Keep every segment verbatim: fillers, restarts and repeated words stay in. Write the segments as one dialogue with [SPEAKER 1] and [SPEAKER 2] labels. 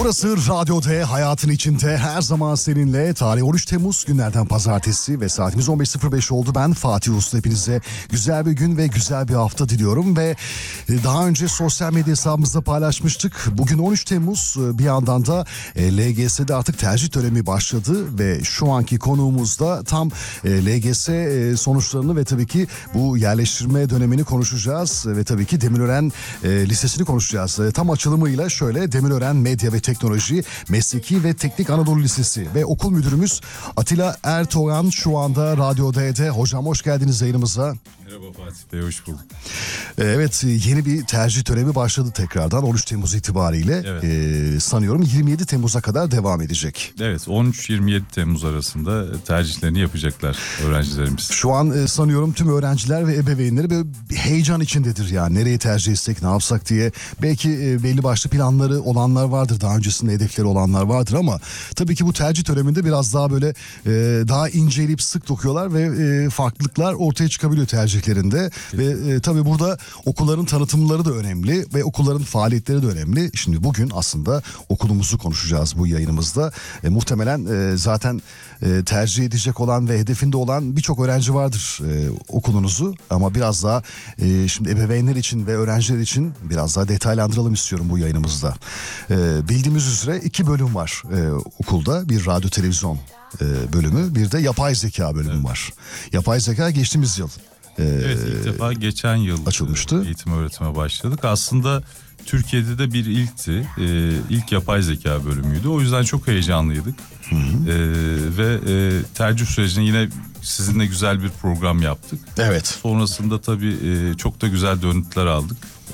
[SPEAKER 1] Burası Radyo D, hayatın içinde her zaman seninle. Tarih on üç Temmuz, günlerden pazartesi ve saatimiz on beş sıfır beş oldu. Ben Fatih Usta, hepinize güzel bir gün ve güzel bir hafta diliyorum. Ve daha önce sosyal medya hesabımızda paylaşmıştık. Bugün on üç Temmuz, bir yandan da L G S'de artık tercih töreni başladı. Ve şu anki konuğumuz da tam L G S sonuçlarını ve tabii ki bu yerleştirme dönemini konuşacağız. Ve tabii ki Demirören Lisesi'ni konuşacağız. Tam açılımıyla şöyle: Demirören Medya ve Teknoloji Mesleki ve Teknik Anadolu Lisesi ve okul müdürümüz Atilla Ertoğan şu anda Radyo D'de. Hocam hoş geldiniz yayınımıza.
[SPEAKER 2] Merhaba Fatih Bey, hoş bulduk.
[SPEAKER 1] Evet, yeni bir tercih töreni başladı tekrardan on üç Temmuz itibariyle.
[SPEAKER 2] Evet.
[SPEAKER 1] Ee, sanıyorum yirmi yedi Temmuz'a kadar devam edecek.
[SPEAKER 2] Evet, on üç yirmi yedi Temmuz arasında tercihlerini yapacaklar öğrencilerimiz.
[SPEAKER 1] Şu an e, sanıyorum tüm öğrenciler ve ebeveynleri böyle bir heyecan içindedir ya. Nereye tercih etsek, ne yapsak diye. Belki e, belli başlı planları olanlar vardır, daha öncesinde hedefleri olanlar vardır ama tabii ki bu tercih töreninde biraz daha böyle e, daha inceleyip sık dokuyorlar ve e, farklılıklar ortaya çıkabiliyor tercihlerinde. Ve e, tabii burada okulların tanıtımları da önemli ve okulların faaliyetleri de önemli. Şimdi bugün aslında okulumuzu konuşacağız bu yayınımızda. E, muhtemelen e, zaten e, tercih edecek olan ve hedefinde olan birçok öğrenci vardır e, okulunuzu. Ama biraz daha e, şimdi ebeveynler için ve öğrenciler için biraz daha detaylandıralım istiyorum bu yayınımızda. E, bildiğimiz üzere iki bölüm var e, okulda. Bir radyo televizyon e, bölümü, bir de yapay zeka bölümü evet. var. Yapay zeka geçtiğimiz yıl
[SPEAKER 2] Evet, ilk defa geçen yıl
[SPEAKER 1] açılmıştı.
[SPEAKER 2] Eğitim öğretime başladık. Aslında Türkiye'de de bir ilkti. Ee, ilk yapay zeka bölümüydü. O yüzden çok heyecanlıydık. Hı hı. Ee, ve e, tercih sürecinde yine sizinle güzel bir program yaptık.
[SPEAKER 1] Evet.
[SPEAKER 2] Sonrasında tabii e, çok da güzel dönütler aldık. Ee,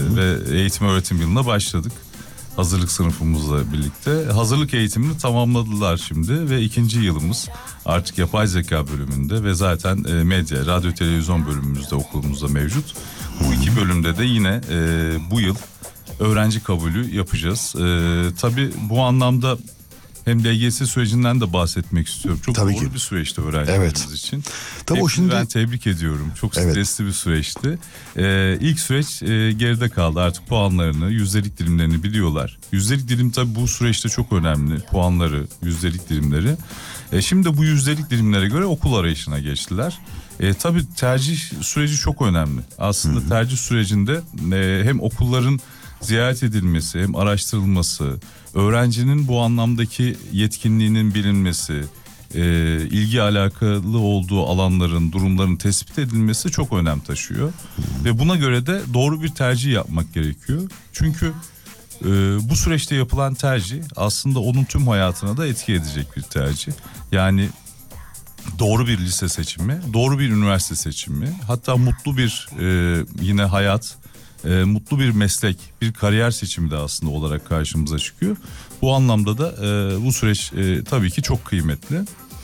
[SPEAKER 2] ve eğitim öğretim yılına başladık. Hazırlık sınıfımızla birlikte. Hazırlık eğitimini tamamladılar şimdi ve ikinci yılımız artık yapay zeka bölümünde ve zaten medya, radyo, televizyon bölümümüzde okulumuzda mevcut. Bu iki bölümde de yine e, bu yıl öğrenci kabulü yapacağız. E, tabii bu anlamda hem L G S sürecinden de bahsetmek istiyorum. Çok
[SPEAKER 1] Tabii
[SPEAKER 2] doğru
[SPEAKER 1] ki.
[SPEAKER 2] bir süreçti öğrencilerimiz
[SPEAKER 1] evet.
[SPEAKER 2] için.
[SPEAKER 1] Tabii o şimdi...
[SPEAKER 2] Ben tebrik ediyorum. Çok
[SPEAKER 1] evet.
[SPEAKER 2] stresli bir süreçti. Ee, ilk süreç e, geride kaldı. Artık puanlarını, yüzdelik dilimlerini biliyorlar. Yüzdelik dilim tabii bu süreçte çok önemli. Puanları, yüzdelik dilimleri. E, şimdi bu yüzdelik dilimlere göre okul arayışına geçtiler. E, tabii tercih süreci çok önemli. Aslında Hı-hı. tercih sürecinde e, hem okulların ziyaret edilmesi, hem araştırılması, öğrencinin bu anlamdaki yetkinliğinin bilinmesi, e, ilgi alakalı olduğu alanların, durumların tespit edilmesi çok önem taşıyor. Ve buna göre de doğru bir tercih yapmak gerekiyor. Çünkü e, bu süreçte yapılan tercih aslında onun tüm hayatına da etki edecek bir tercih. Yani doğru bir lise seçimi, doğru bir üniversite seçimi, hatta mutlu bir e, yine hayat, E, mutlu bir meslek, bir kariyer seçimi de aslında olarak karşımıza çıkıyor. Bu anlamda da e, bu süreç e, tabii ki çok kıymetli.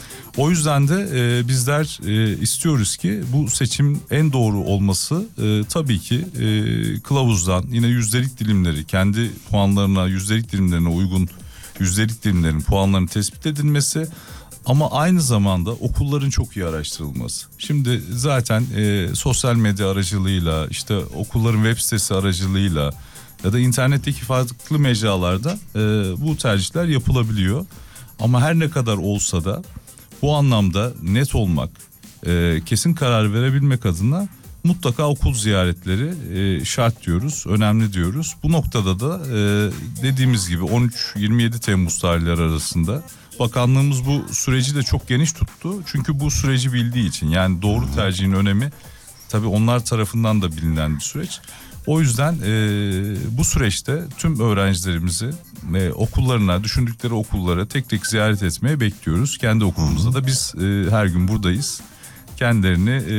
[SPEAKER 2] O yüzden de e, bizler e, istiyoruz ki bu seçim en doğru olması e, tabii ki e, kılavuzdan yine yüzdelik dilimleri, kendi puanlarına, yüzdelik dilimlerine uygun yüzdelik dilimlerin puanlarının tespit edilmesi. Ama aynı zamanda okulların çok iyi araştırılması. Şimdi zaten e, sosyal medya aracılığıyla, işte okulların web sitesi aracılığıyla ya da internetteki farklı mecralarda e, bu tercihler yapılabiliyor. Ama her ne kadar olsa da bu anlamda net olmak, e, kesin karar verebilmek adına mutlaka okul ziyaretleri e, şart diyoruz, önemli diyoruz. Bu noktada da e, dediğimiz gibi on üç yirmi yedi Temmuz tarihleri arasında bakanlığımız bu süreci de çok geniş tuttu. Çünkü bu süreci bildiği için, yani doğru tercihin önemi tabii onlar tarafından da bilinen bir süreç. O yüzden e, bu süreçte tüm öğrencilerimizi e, okullarına, düşündükleri okullara tek tek ziyaret etmeye bekliyoruz. Kendi okulumuzda da biz e, her gün buradayız. Kendilerini e,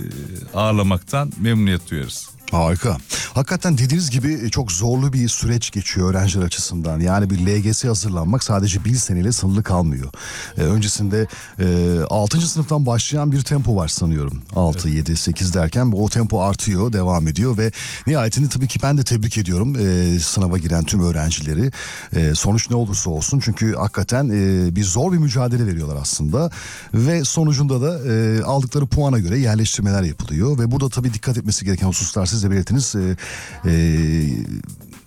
[SPEAKER 2] ağırlamaktan memnuniyet duyarız.
[SPEAKER 1] Harika. Hakikaten dediğiniz gibi çok zorlu bir süreç geçiyor öğrenciler açısından. Yani bir L G S'ye hazırlanmak sadece bir seneyle sınırlı kalmıyor. Ee, öncesinde e, altıncı sınıftan başlayan bir tempo var sanıyorum. altı, evet. yedi, sekiz derken o tempo artıyor, devam ediyor ve nihayetinde tabii ki ben de tebrik ediyorum e, sınava giren tüm öğrencileri. E, sonuç ne olursa olsun, çünkü hakikaten e, bir zor bir mücadele veriyorlar aslında. Ve sonucunda da e, aldıkları puana göre yerleştirmeler yapılıyor ve burada tabii dikkat etmesi gereken hususlar siz de belirttiniz. E, e,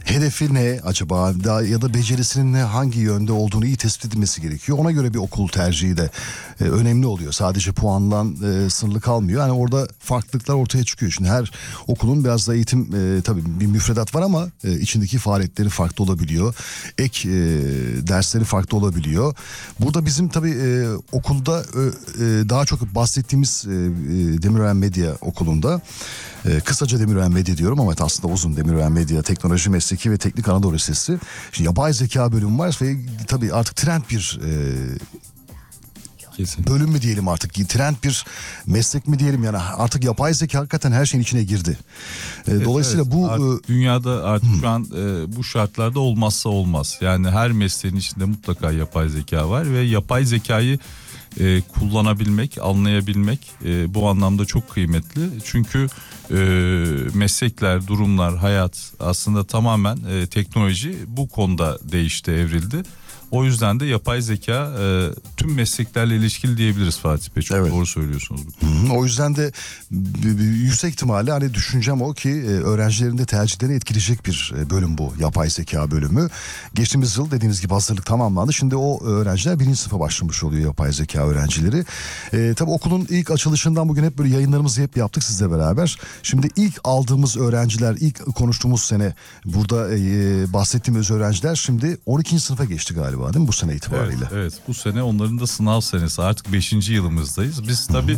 [SPEAKER 1] hedefi ne acaba da, ya da becerisinin ne, hangi yönde olduğunu iyi tespit edilmesi gerekiyor. Ona göre bir okul tercihi de e, önemli oluyor. Sadece puanla e, sınırlı kalmıyor. Yani orada farklılıklar ortaya çıkıyor. Şimdi her okulun biraz da eğitim e, tabii bir müfredat var ama e, içindeki faaliyetleri farklı olabiliyor. Ek e, dersleri farklı olabiliyor. Burada bizim tabii e, okulda e, e, daha çok bahsettiğimiz e, e, Demirören Medya Okulu'nda, e, kısaca Demirören Medya diyorum ama aslında uzun Demirören Medya Teknoloji Mesleki ve Teknik Anadolu Lisesi. Şimdi yapay zeka bölümü var ve tabii artık trend bir e,
[SPEAKER 2] Kesinlikle.
[SPEAKER 1] bölüm mü diyelim artık, trend bir meslek mi diyelim, yani artık yapay zeka hakikaten her şeyin içine girdi. E, dolayısıyla
[SPEAKER 2] Evet,
[SPEAKER 1] bu
[SPEAKER 2] artık
[SPEAKER 1] e,
[SPEAKER 2] dünyada artık şu an e, bu şartlarda olmazsa olmaz. Yani her mesleğin içinde mutlaka yapay zeka var ve yapay zekayı e, kullanabilmek, anlayabilmek e, bu anlamda çok kıymetli. Çünkü e, meslekler, durumlar, hayat aslında tamamen e, teknoloji bu konuda değişti, evrildi. O yüzden de yapay zeka e, tüm mesleklerle ilişkili diyebiliriz Fatih Bey. Çok
[SPEAKER 1] Evet.
[SPEAKER 2] doğru söylüyorsunuz.
[SPEAKER 1] Hı, o yüzden de b- b- yüksek ihtimalle hani düşüncem o ki e, öğrencilerin de tercihlerini etkileyecek bir e, bölüm bu yapay zeka bölümü. Geçtiğimiz yıl dediğiniz gibi hazırlık tamamlandı. Şimdi o öğrenciler birinci sınıfa başlamış oluyor, yapay zeka öğrencileri. E, tabii okulun ilk açılışından bugün hep böyle yayınlarımızı hep yaptık sizle beraber. Şimdi ilk aldığımız öğrenciler, ilk konuştuğumuz sene burada e, bahsettiğimiz öğrenciler şimdi on ikinci sınıfa geçti galiba, değil mi, bu sene itibariyle?
[SPEAKER 2] Evet, evet, bu sene onların da sınav senesi, artık beşinci yılımızdayız. Biz tabii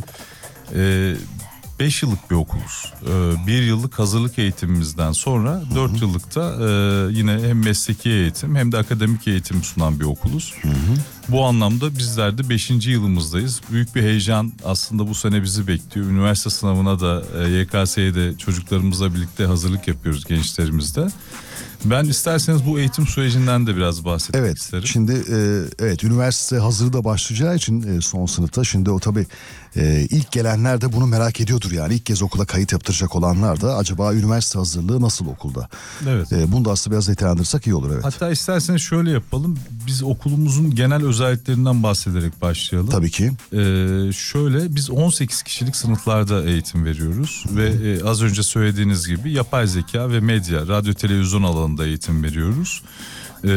[SPEAKER 2] beş yıllık bir okuluz. E, bir yıllık hazırlık eğitimimizden sonra dört yıllıkta e, yine hem mesleki eğitim hem de akademik eğitim sunan bir okuluz. Hı hı. Bu anlamda bizler de beşinci yılımızdayız. Büyük bir heyecan aslında bu sene bizi bekliyor. Üniversite sınavına da e, Y K S'ye de çocuklarımızla birlikte hazırlık yapıyoruz, gençlerimizde. Ben isterseniz bu eğitim sürecinden de biraz bahsetmek
[SPEAKER 1] evet,
[SPEAKER 2] isterim.
[SPEAKER 1] Şimdi e, evet, üniversite hazırı da başlayacağı için e, son sınıfta, şimdi o tabii e, ilk gelenler de bunu merak ediyordur yani. İlk kez okula kayıt yaptıracak olanlar da acaba üniversite hazırlığı nasıl okulda?
[SPEAKER 2] Evet.
[SPEAKER 1] E, bunu da aslında biraz detaylandırsak iyi olur, evet.
[SPEAKER 2] Hatta isterseniz şöyle yapalım. Biz okulumuzun genel özelliklerinden bahsederek başlayalım.
[SPEAKER 1] Tabii ki.
[SPEAKER 2] Ee, şöyle, biz on sekiz kişilik sınıflarda eğitim veriyoruz ve e, az önce söylediğiniz gibi yapay zeka ve medya, radyo televizyon alanında eğitim veriyoruz. Ee,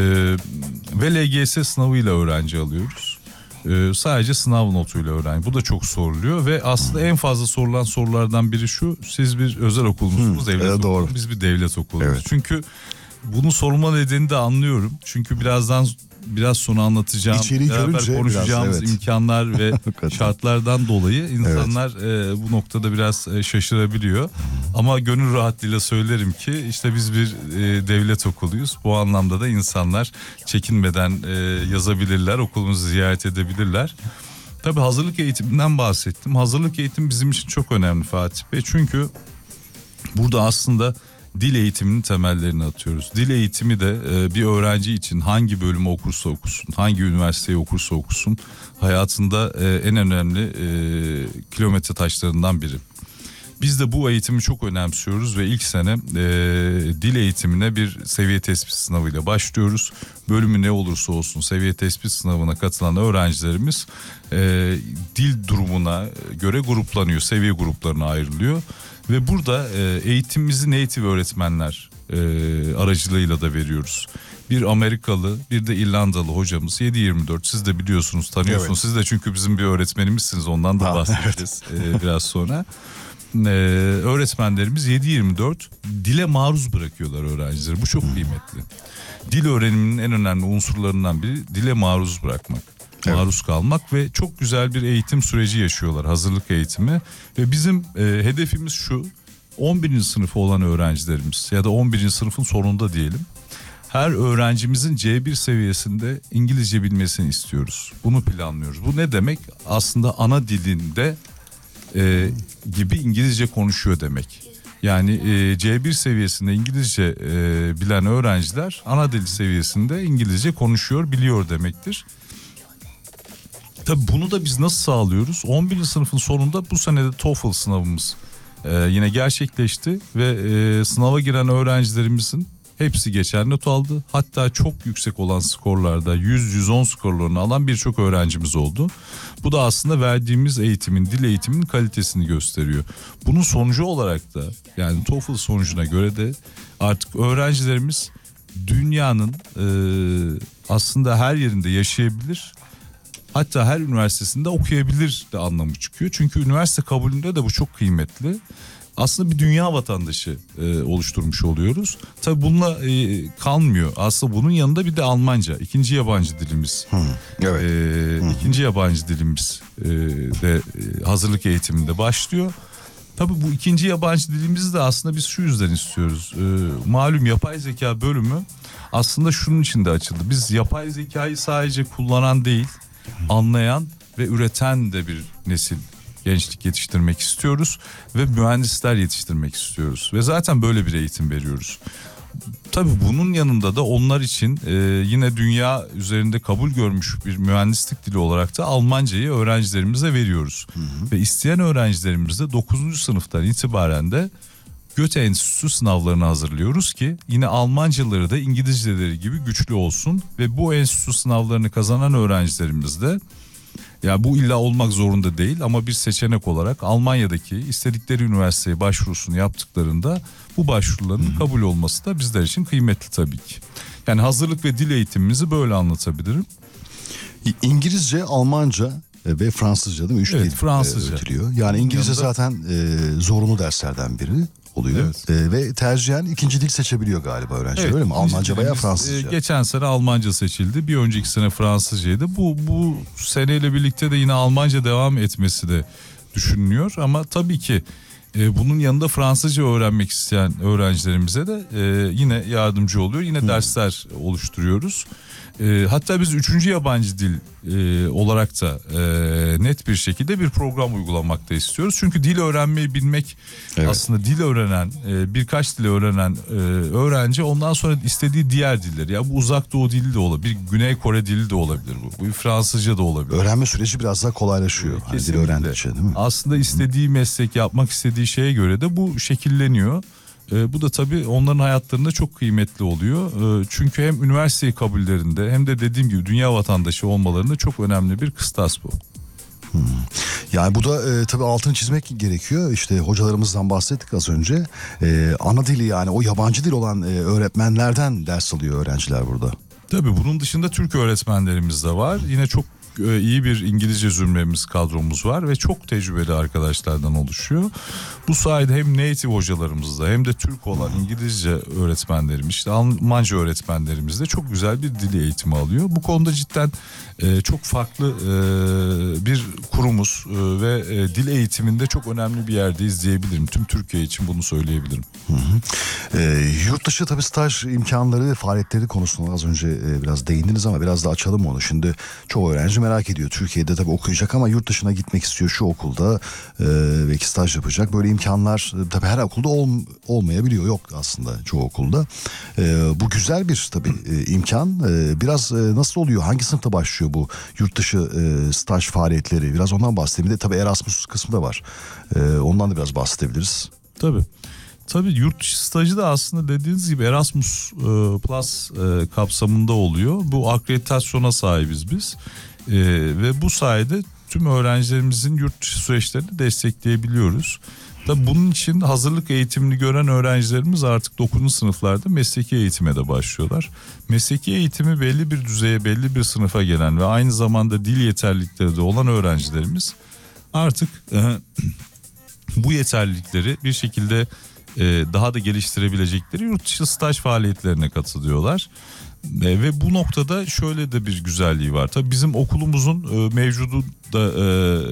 [SPEAKER 2] ve L G S sınavıyla öğrenci alıyoruz. Ee, sadece sınav notuyla öğrenci. Bu da çok soruluyor ve aslında en fazla sorulan sorulardan biri şu: siz bir özel okul musunuz, devlet
[SPEAKER 1] evet,
[SPEAKER 2] okulu,
[SPEAKER 1] doğru.
[SPEAKER 2] biz bir devlet okuluyuz.
[SPEAKER 1] Evet.
[SPEAKER 2] Çünkü bunu sorma nedeni de anlıyorum. Çünkü birazdan biraz sonra anlatacağım,
[SPEAKER 1] İçeriği
[SPEAKER 2] beraber
[SPEAKER 1] görünce
[SPEAKER 2] konuşacağımız
[SPEAKER 1] biraz, evet.
[SPEAKER 2] imkanlar ve
[SPEAKER 1] Hakikaten.
[SPEAKER 2] şartlardan dolayı insanlar e, bu noktada biraz e, şaşırabiliyor. Ama gönül rahatlığıyla söylerim ki işte biz bir e, devlet okuluyuz. Bu anlamda da insanlar çekinmeden e, yazabilirler, okulumuzu ziyaret edebilirler. Tabii hazırlık eğitiminden bahsettim. Hazırlık eğitim bizim için çok önemli Fatih Bey. Çünkü burada aslında dil eğitiminin temellerini atıyoruz. Dil eğitimi de e, bir öğrenci için hangi bölümü okursa okusun, hangi üniversiteyi okursa okusun, hayatında e, en önemli e, kilometre taşlarından biri. Biz de bu eğitimi çok önemsiyoruz ve ilk sene e, dil eğitimine bir seviye tespit sınavıyla başlıyoruz. Bölümü ne olursa olsun seviye tespit sınavına katılan öğrencilerimiz e, dil durumuna göre gruplanıyor, seviye gruplarına ayrılıyor. Ve burada e, eğitimimizi native öğretmenler e, aracılığıyla da veriyoruz. Bir Amerikalı, bir de İrlandalı hocamız yedi yirmi dört, siz de biliyorsunuz, tanıyorsunuz.
[SPEAKER 1] Evet.
[SPEAKER 2] Siz de çünkü bizim bir öğretmenimizsiniz, ondan da
[SPEAKER 1] Ha,
[SPEAKER 2] bahsedeceğiz e, biraz sonra. Ee, öğretmenlerimiz yedi yirmi dört dile maruz bırakıyorlar öğrencileri. Bu çok kıymetli. Dil öğreniminin en önemli unsurlarından biri dile maruz bırakmak.
[SPEAKER 1] Evet.
[SPEAKER 2] Maruz kalmak ve çok güzel bir eğitim süreci yaşıyorlar, hazırlık eğitimi. Ve bizim e, hedefimiz şu: on birinci sınıfı olan öğrencilerimiz ya da on birinci sınıfın sonunda diyelim, her öğrencimizin C bir seviyesinde İngilizce bilmesini istiyoruz. Bunu planlıyoruz. Bu ne demek? Aslında ana dilinde e, gibi İngilizce konuşuyor demek. Yani e, C bir seviyesinde İngilizce e, bilen öğrenciler ana dil seviyesinde İngilizce konuşuyor, biliyor demektir. Tabii bunu da biz nasıl sağlıyoruz? on birinci sınıfın sonunda bu sene de TOEFL sınavımız e, yine gerçekleşti ve e, sınava giren öğrencilerimizin hepsi geçer not aldı. Hatta çok yüksek olan skorlarda yüz yüz on skorlarını alan birçok öğrencimiz oldu. Bu da aslında verdiğimiz eğitimin, dil eğitiminin kalitesini gösteriyor. Bunun sonucu olarak da, yani TOEFL sonucuna göre de artık öğrencilerimiz dünyanın e, aslında her yerinde yaşayabilir, hatta her üniversitesinde okuyabilir de anlamı çıkıyor. Çünkü üniversite kabulünde de bu çok kıymetli. Aslında bir dünya vatandaşı e, oluşturmuş oluyoruz. Tabii bununla e, kalmıyor. Aslında bunun yanında bir de Almanca, ikinci yabancı dilimiz.
[SPEAKER 1] Hı, evet.
[SPEAKER 2] E,
[SPEAKER 1] Hı.
[SPEAKER 2] ikinci yabancı dilimiz e, de e, hazırlık eğitiminde başlıyor. Tabii bu ikinci yabancı dilimizi de aslında biz şu yüzden istiyoruz. E, malum yapay zeka bölümü aslında şunun için de açıldı. Biz yapay zekayı sadece kullanan değil, anlayan ve üreten de bir nesil, gençlik yetiştirmek istiyoruz ve mühendisler yetiştirmek istiyoruz ve zaten böyle bir eğitim veriyoruz. Tabii bunun yanında da onlar için e, yine dünya üzerinde kabul görmüş bir mühendislik dili olarak da Almancayı öğrencilerimize veriyoruz. Hı hı. Ve isteyen öğrencilerimiz de dokuzuncu sınıftan itibaren de Goethe Enstitüsü sınavlarını hazırlıyoruz ki yine Almancaları da İngilizceleri gibi güçlü olsun ve bu enstitü sınavlarını kazanan öğrencilerimiz de, ya bu illa olmak zorunda değil ama bir seçenek olarak Almanya'daki istedikleri üniversiteye başvurusunu yaptıklarında bu başvuruların Hı-hı. kabul olması da bizler için kıymetli tabii ki. Yani hazırlık ve dil eğitimimizi böyle anlatabilirim.
[SPEAKER 1] İngilizce, Almanca ve Fransızca değil mi? Üç
[SPEAKER 2] evet,
[SPEAKER 1] dil
[SPEAKER 2] Fransızca.
[SPEAKER 1] öğretiliyor. Yani İngilizce
[SPEAKER 2] yanında...
[SPEAKER 1] zaten e, zorunlu derslerden biri oluyor. Evet. E, ve tercihen ikinci dil seçebiliyor galiba öğrenciler, evet, öyle mi? Almanca veya Fransızca.
[SPEAKER 2] E, geçen sene Almanca seçildi. Bir önceki sene Fransızcaydı. Bu bu seneyle birlikte de yine Almanca devam etmesi de düşünülüyor ama tabii ki e, bunun yanında Fransızca öğrenmek isteyen öğrencilerimize de e, yine yardımcı oluyor. Yine hmm. dersler oluşturuyoruz. E, hatta biz üçüncü yabancı dil e, olarak da e, net bir şekilde bir program uygulamak da istiyoruz. Çünkü dil öğrenmeyi bilmek, evet, aslında dil öğrenen, e, birkaç dil öğrenen e, öğrenci ondan sonra istediği diğer dilleri, ya bu uzak doğu dili de olabilir, Güney Kore dili de olabilir bu, bu Fransızca da olabilir.
[SPEAKER 1] Öğrenme süreci biraz daha kolaylaşıyor. Hani dil öğrendikçe değil mi?
[SPEAKER 2] Aslında istediği meslek, yapmak istediği şeye göre de bu şekilleniyor. E, bu da tabii onların hayatlarında çok kıymetli oluyor. E, çünkü hem üniversite kabullerinde hem de dediğim gibi dünya vatandaşı olmalarında çok önemli bir kıstas bu.
[SPEAKER 1] Hmm. Yani bu da e, tabii altını çizmek gerekiyor. İşte hocalarımızdan bahsettik az önce. E, ana dili, yani o yabancı dil olan e, öğretmenlerden ders alıyor öğrenciler burada.
[SPEAKER 2] Tabii bunun dışında Türk öğretmenlerimiz de var. Yine çok iyi bir İngilizce zümremiz, kadromuz var ve çok tecrübeli arkadaşlardan oluşuyor. Bu sayede hem native hocalarımızda hem de Türk olan İngilizce öğretmenlerimiz, işte Almanca öğretmenlerimiz de çok güzel bir dil eğitimi alıyor. Bu konuda cidden e, çok farklı e, bir kurumuz e, ve e, dil eğitiminde çok önemli bir yerdeyiz diyebilirim. Tüm Türkiye için bunu söyleyebilirim.
[SPEAKER 1] Hı hı. E, yurt dışı tabii staj imkanları ve faaliyetleri konusunda az önce e, biraz değindiniz ama biraz da açalım onu. Şimdi çoğu öğrenci merak ediyor. Türkiye'de tabii okuyacak ama yurt dışına gitmek istiyor, şu okulda e, belki staj yapacak. Böyle imkanlar e, tabii her okulda ol, olmayabiliyor. Yok aslında çoğu okulda. E, bu güzel bir tabii e, imkan. E, biraz e, nasıl oluyor? Hangi sınıfta başlıyor bu yurt dışı e, staj faaliyetleri? Biraz ondan bahsedeyim. Bir de tabii Erasmus kısmı da var. E, ondan da biraz bahsedebiliriz.
[SPEAKER 2] Tabii. Tabii yurt dışı stajı da aslında dediğiniz gibi Erasmus e, Plus e, kapsamında oluyor. Bu akreditasyona sahibiz biz. E, ve bu sayede tüm öğrencilerimizin yurt dışı süreçlerini destekleyebiliyoruz. Tabii bunun için hazırlık eğitimini gören öğrencilerimiz artık dokuzuncu sınıflarda mesleki eğitime de başlıyorlar. Mesleki eğitimi belli bir düzeye, belli bir sınıfa gelen ve aynı zamanda dil yeterlilikleri de olan öğrencilerimiz artık e, bu yeterlilikleri bir şekilde e, daha da geliştirebilecekleri yurt dışı staj faaliyetlerine katılıyorlar. E, ve bu noktada şöyle de bir güzelliği var. Tabii bizim okulumuzun e, mevcudu da e,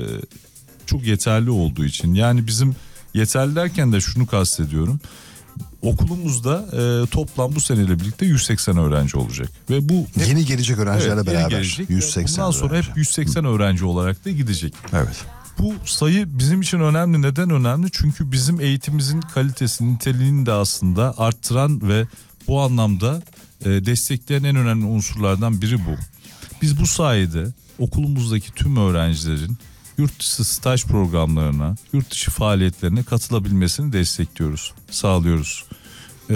[SPEAKER 2] çok yeterli olduğu için, yani bizim yeterli derken de şunu kastediyorum. Okulumuzda e, toplam bu seneyle birlikte yüz seksen öğrenci olacak. Ve bu hep,
[SPEAKER 1] yeni gelecek öğrencilerle
[SPEAKER 2] evet,
[SPEAKER 1] beraber
[SPEAKER 2] gelecek.
[SPEAKER 1] yüz seksen
[SPEAKER 2] Bundan sonra
[SPEAKER 1] öğrenci.
[SPEAKER 2] hep yüz seksen öğrenci olarak da gidecek.
[SPEAKER 1] Evet.
[SPEAKER 2] Bu sayı bizim için önemli. Neden önemli? Çünkü bizim eğitimimizin kalitesini, niteliğini de aslında arttıran ve bu anlamda e, destekleyen en önemli unsurlardan biri bu. Biz bu sayede okulumuzdaki tüm öğrencilerin yurt dışı staj programlarına, yurt dışı faaliyetlerine katılabilmesini destekliyoruz, sağlıyoruz. Ee,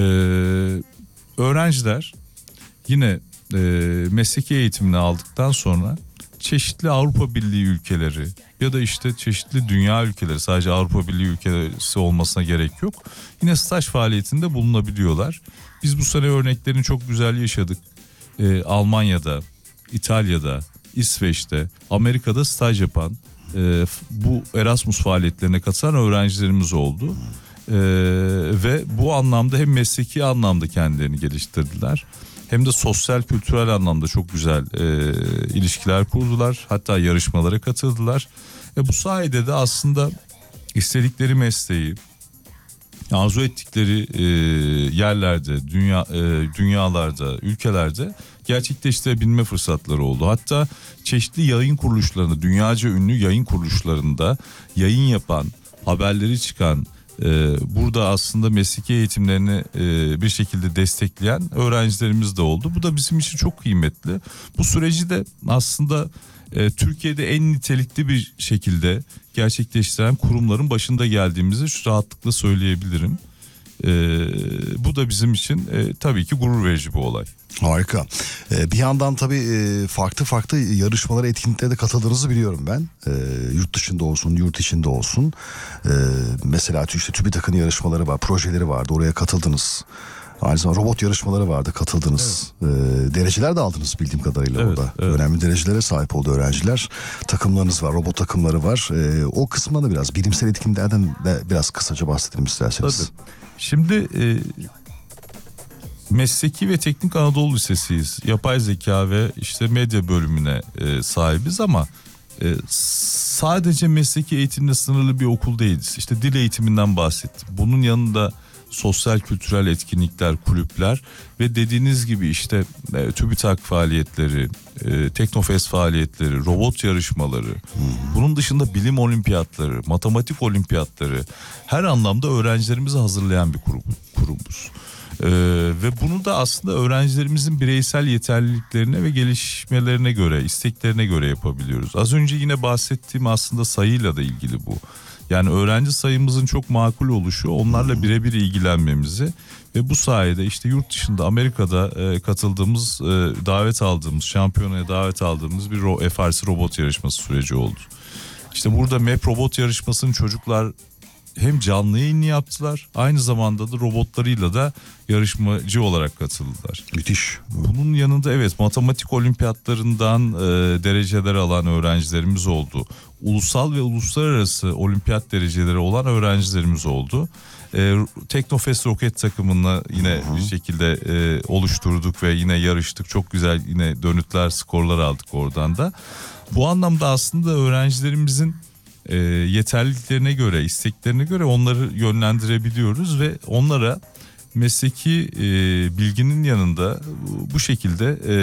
[SPEAKER 2] öğrenciler yine e, mesleki eğitimini aldıktan sonra çeşitli Avrupa Birliği ülkeleri ya da işte çeşitli dünya ülkeleri, sadece Avrupa Birliği ülkesi olmasına gerek yok, yine staj faaliyetinde bulunabiliyorlar. Biz bu sene örneklerini çok güzel yaşadık. Ee, Almanya'da, İtalya'da, İsveç'te, Amerika'da staj yapan, e, bu Erasmus faaliyetlerine katılan öğrencilerimiz oldu. Ee, ve bu anlamda hem mesleki anlamda kendilerini geliştirdiler, hem de sosyal kültürel anlamda çok güzel e, ilişkiler kurdular. Hatta yarışmalara katıldılar. E, bu sayede de aslında istedikleri mesleği, arzu ettikleri e, yerlerde, dünya e, dünyalarda, ülkelerde gerçekleştirebilme fırsatları oldu. Hatta çeşitli yayın kuruluşlarında, dünyaca ünlü yayın kuruluşlarında yayın yapan, haberleri çıkan, Ee, burada aslında mesleki eğitimlerini e, bir şekilde destekleyen öğrencilerimiz de oldu. Bu da bizim için çok kıymetli. Bu süreci de aslında e, Türkiye'de en nitelikli bir şekilde gerçekleştiren kurumların başında geldiğimizi şu rahatlıkla söyleyebilirim. Ee, bu da bizim için e, tabii ki gurur verici bir olay.
[SPEAKER 1] Harika. Ee, bir yandan tabii e, farklı farklı yarışmalara, etkinliklere de katıldığınızı biliyorum ben. Ee, yurt dışında olsun, yurt içinde olsun. Ee, mesela işte TÜBİTAK'ın yarışmaları var, projeleri vardı. Oraya katıldınız. Aynı zamanda robot yarışmaları vardı, katıldınız. Evet. Ee, dereceler de aldınız bildiğim kadarıyla evet, orada. Evet. Önemli derecelere sahip oldu öğrenciler. Takımlarınız var, robot takımları var. Ee, o kısmına da biraz, bilimsel etkinliklerden de biraz kısaca bahsedelim isterseniz.
[SPEAKER 2] Tabii. Şimdi e, Mesleki ve Teknik Anadolu Lisesi'yiz. Yapay zeka ve işte medya bölümüne e, sahibiz ama e, sadece mesleki eğitimle sınırlı bir okul değiliz. İşte dil eğitiminden bahsettim. Bunun yanında sosyal kültürel etkinlikler, kulüpler ve dediğiniz gibi işte e, TÜBİTAK faaliyetleri, e, Teknofest faaliyetleri, robot yarışmaları, bunun dışında bilim olimpiyatları, matematik olimpiyatları, her anlamda öğrencilerimizi hazırlayan bir kurum, kurumuz. Ee, ve bunu da aslında öğrencilerimizin bireysel yeterliliklerine ve gelişmelerine göre, isteklerine göre yapabiliyoruz. Az önce yine bahsettiğim aslında sayıyla da ilgili bu. Yani öğrenci sayımızın çok makul oluşu, onlarla birebir ilgilenmemizi ve bu sayede işte yurt dışında, Amerika'da e, katıldığımız, e, davet aldığımız, şampiyonaya davet aldığımız bir ro- F R C robot yarışması süreci oldu. İşte burada M E P robot yarışmasının çocuklar hem canlı yayını yaptılar, aynı zamanda da robotlarıyla da yarışmacı olarak katıldılar.
[SPEAKER 1] Müthiş.
[SPEAKER 2] Bunun yanında evet, matematik olimpiyatlarından e, dereceler alan öğrencilerimiz oldu. Ulusal ve uluslararası olimpiyat dereceleri olan öğrencilerimiz oldu. E, Teknofest roket takımını yine Hı-hı. bir şekilde e, oluşturduk ve yine yarıştık. Çok güzel yine dönütler, skorlar aldık oradan da. Bu anlamda aslında öğrencilerimizin E, yeterliliklerine göre, isteklerine göre onları yönlendirebiliyoruz ve onlara mesleki e, bilginin yanında bu şekilde e,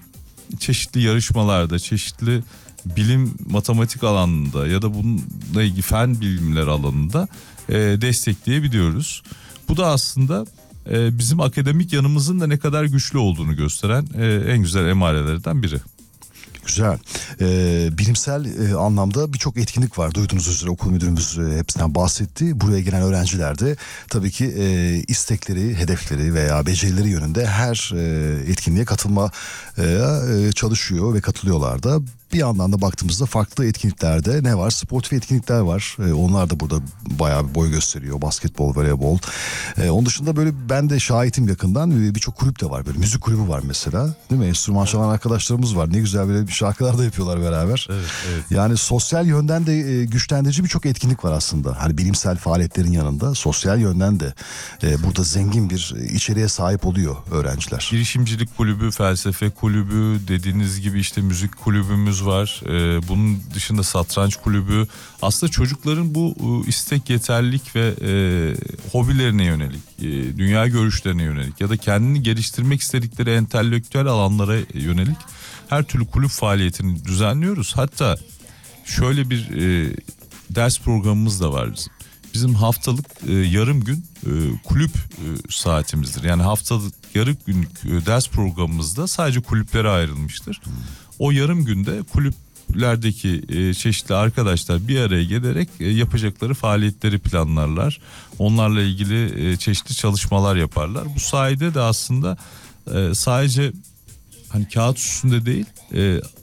[SPEAKER 2] çeşitli yarışmalarda, çeşitli bilim, matematik alanında ya da bununla ilgili fen bilimler alanında e, destekleyebiliyoruz. Bu da aslında e, bizim akademik yanımızın da ne kadar güçlü olduğunu gösteren e, en güzel emarelerden biri.
[SPEAKER 1] Güzel. Ee, bilimsel e, anlamda birçok etkinlik var. Duyduğunuz üzere okul müdürümüz e, hepsinden bahsetti. Buraya gelen öğrenciler de tabii ki e, istekleri, hedefleri veya becerileri yönünde her e, etkinliğe katılma e, çalışıyor ve katılıyorlar da. Bir yandan da baktığımızda farklı etkinliklerde ne var? Sportif etkinlikler var. Ee, onlar da burada bayağı bir boy gösteriyor. Basketbol, voleybol. Ee, onun dışında böyle ben de şahitim yakından. Birçok kulüp de var. Böyle müzik kulübü var mesela. Değil mi? Enstrüman çalan arkadaşlarımız var. Ne güzel böyle bir şarkılar da yapıyorlar beraber.
[SPEAKER 2] Evet, evet.
[SPEAKER 1] Yani sosyal yönden de e, güçlendirici birçok etkinlik var aslında. Hani bilimsel faaliyetlerin yanında sosyal yönden de e, burada zengin bir içeriğe sahip oluyor öğrenciler.
[SPEAKER 2] Girişimcilik kulübü, felsefe kulübü, dediğiniz gibi işte müzik kulübümüz var. Ee, bunun dışında satranç kulübü. Aslında çocukların bu e, istek, yeterlilik ve e, hobilerine yönelik, e, dünya görüşlerine yönelik ya da kendini geliştirmek istedikleri entelektüel alanlara yönelik her türlü kulüp faaliyetini düzenliyoruz. Hatta şöyle bir e, ders programımız da var bizim. Bizim haftalık e, yarım gün e, kulüp e, saatimizdir. Yani haftalık yarım günlük e, ders programımızda sadece kulüplere ayrılmıştır. O yarım günde kulüplerdeki e, çeşitli arkadaşlar bir araya gelerek e, yapacakları faaliyetleri planlarlar. Onlarla ilgili e, çeşitli çalışmalar yaparlar. Bu sayede de aslında e, sadece hani kağıt üstünde değil, e,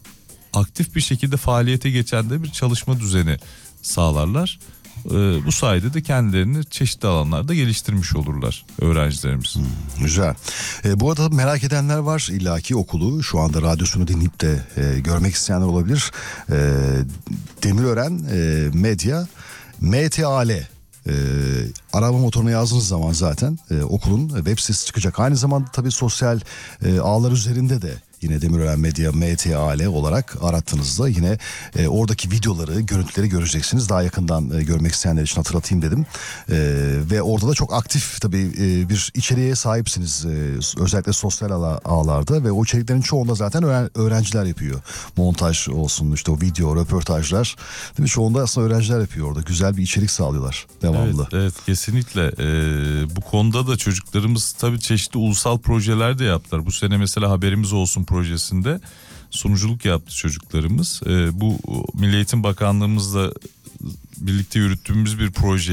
[SPEAKER 2] aktif bir şekilde faaliyete geçen de bir çalışma düzeni sağlarlar. Ee, bu sayede de kendilerini çeşitli alanlarda geliştirmiş olurlar öğrencilerimiz.
[SPEAKER 1] Hmm, güzel. E, bu arada merak edenler var, illaki okulu şu anda radyosunu dinleyip de e, görmek isteyenler olabilir. E, Demirören e, Medya M T A L e, arama motoruna yazdığınız zaman zaten e, okulun web sitesi çıkacak. Aynı zamanda tabii sosyal e, ağlar üzerinde de yine Demirören Medya M T A L olarak arattığınızda yine e, oradaki videoları, görüntüleri göreceksiniz. Daha yakından e, görmek isteyenler için hatırlatayım dedim. E, ve orada da çok aktif tabii e, bir içeriğe sahipsiniz. E, özellikle sosyal ağla- ağlarda ve o içeriklerin çoğunda zaten öğren- öğrenciler yapıyor. Montaj olsun, işte o video, röportajlar. Değil mi? Çoğunda aslında öğrenciler yapıyor orada. Güzel bir içerik sağlıyorlar devamlı.
[SPEAKER 2] Evet, evet kesinlikle. Ee, bu konuda da çocuklarımız tabii çeşitli ulusal projeler de yaptılar. Bu sene mesela Haberimiz Olsun projesinde sunuculuk yaptı çocuklarımız. Ee, bu Milli Eğitim Bakanlığımızla birlikte yürüttüğümüz bir proje.